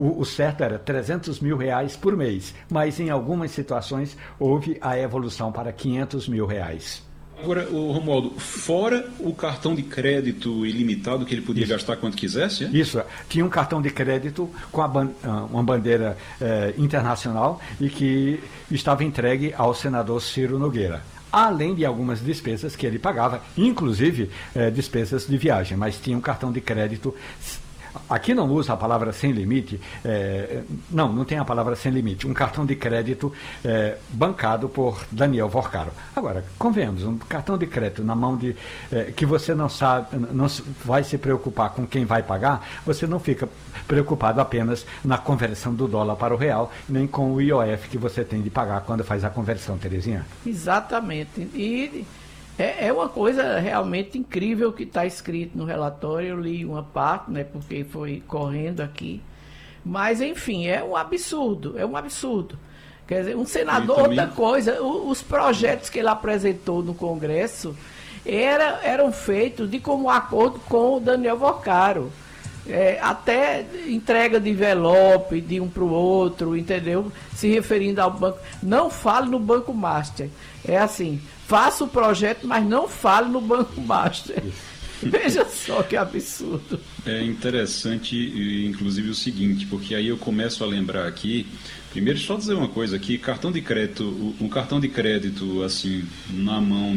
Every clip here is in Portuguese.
O certo era R$ 300 mil por mês, mas em algumas situações houve a evolução para R$ 500 mil. Agora, Romualdo, fora o cartão de crédito ilimitado que ele podia gastar quanto quisesse? Isso, tinha um cartão de crédito com uma bandeira internacional e que estava entregue ao senador Ciro Nogueira. Além de algumas despesas que ele pagava, inclusive despesas de viagem, mas tinha um cartão de crédito. Aqui não usa a palavra sem limite, não tem a palavra sem limite, um cartão de crédito bancado por Daniel Vorcaro. Agora, convenhamos, um cartão de crédito na mão de que você não sabe, não vai se preocupar com quem vai pagar, você não fica preocupado apenas na conversão do dólar para o real, nem com o IOF que você tem de pagar quando faz a conversão, Terezinha. Exatamente, e é uma coisa realmente incrível que está escrito no relatório. Eu li uma parte, né, porque foi correndo aqui. Mas, enfim, é um absurdo. Quer dizer, um senador, outra coisa, os projetos que ele apresentou no Congresso eram feitos de comum acordo com o Daniel Vorcaro. Até entrega de envelope de um para o outro, entendeu? Se referindo ao banco. Não fale no Banco Master. É assim, faça o projeto, mas não fale no Banco Master. Veja só que absurdo. É interessante, inclusive, o seguinte, porque aí eu começo a lembrar aqui. Primeiro, só dizer uma coisa aqui, um cartão de crédito assim, na mão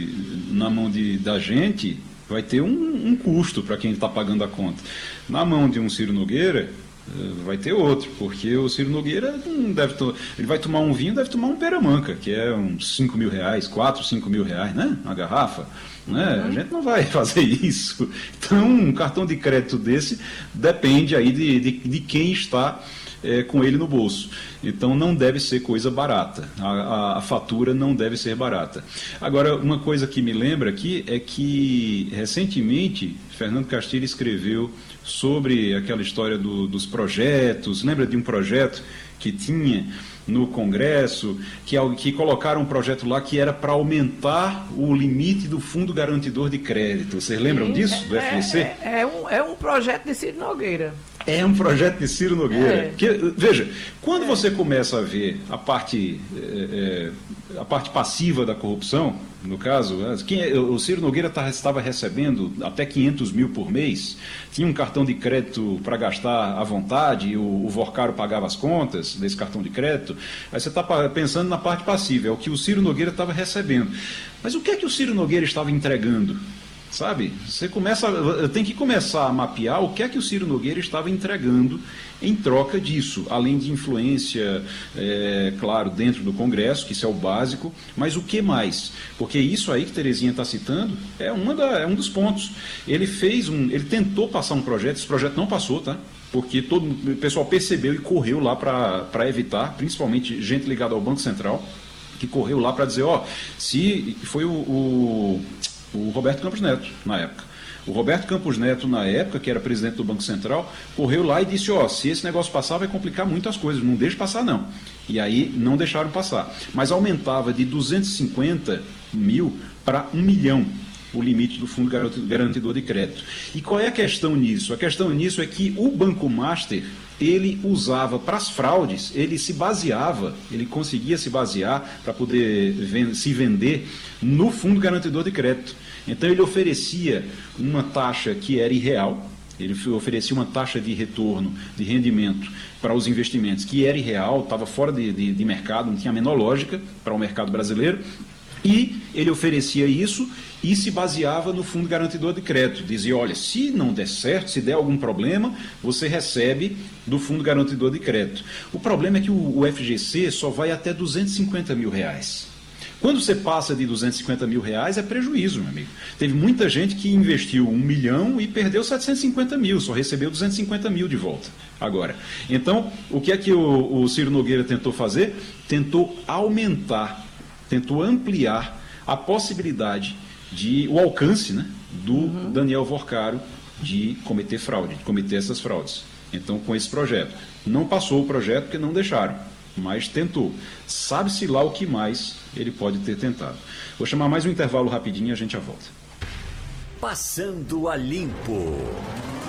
da gente, vai ter um custo para quem está pagando a conta. Na mão de um Ciro Nogueira, vai ter outro, porque o Ciro Nogueira ele vai tomar um vinho, deve tomar um peramanca, que é uns R$ 5 mil, né? Uma garrafa. Né? A gente não vai fazer isso. Então, um cartão de crédito desse depende aí de quem está com ele no bolso. Então não deve ser coisa barata, a fatura não deve ser barata. Agora, uma coisa que me lembra aqui é que recentemente Fernando Castilho escreveu sobre aquela história dos projetos. Lembra de um projeto que tinha no Congresso, que colocaram um projeto lá que era para aumentar o limite do Fundo Garantidor de Crédito. Vocês lembram disso, do FGC? É um projeto de Ciro Nogueira. É um projeto de Ciro Nogueira. Porque, veja, quando você começa a ver a parte passiva da corrupção, no caso, o Ciro Nogueira estava recebendo até 500 mil por mês, tinha um cartão de crédito para gastar à vontade, o Vorcaro pagava as contas desse cartão de crédito. Aí você está pensando na parte passiva, é o que o Ciro Nogueira estava recebendo. Mas o que é que o Ciro Nogueira estava entregando? Sabe? Tem que começar a mapear o que é que o Ciro Nogueira estava entregando em troca disso, além de influência, claro, dentro do Congresso, que isso é o básico, mas o que mais? Porque isso aí que Terezinha está citando é um dos pontos. Ele tentou passar um projeto, esse projeto não passou, tá? Porque o pessoal percebeu e correu lá para evitar, principalmente gente ligada ao Banco Central, que correu lá para dizer, se foi o Roberto Campos Neto, na época. O Roberto Campos Neto, na época, que era presidente do Banco Central, correu lá e disse, se esse negócio passar, vai complicar muito as coisas, não deixe passar não. E aí não deixaram passar. Mas aumentava de 250 mil para 1 milhão o limite do Fundo Garantidor de Crédito. E qual é a questão nisso? A questão nisso é que o Banco Master, ele usava para as fraudes, ele conseguia se basear para poder se vender no Fundo Garantidor de Crédito. Então ele oferecia uma taxa que era irreal, ele oferecia uma taxa de retorno, de rendimento para os investimentos que era irreal, estava fora de mercado, não tinha a menor lógica para o mercado brasileiro. E ele oferecia isso e se baseava no Fundo Garantidor de Crédito. Dizia, olha, se não der certo, se der algum problema, você recebe do Fundo Garantidor de Crédito. O problema é que o FGC só vai até R$ 250 mil. Quando você passa de R$ 250 mil, é prejuízo, meu amigo. Teve muita gente que investiu 1 milhão e perdeu 750 mil, só recebeu 250 mil de volta. Agora, então, o que é que o Ciro Nogueira tentou fazer? Tentou ampliar a possibilidade o alcance, né, do Daniel Vorcaro de cometer fraude, de cometer essas fraudes. Então, com esse projeto. Não passou o projeto porque não deixaram, mas tentou. Sabe-se lá o que mais ele pode ter tentado. Vou chamar mais um intervalo rapidinho e a gente já volta. Passando a Limpo.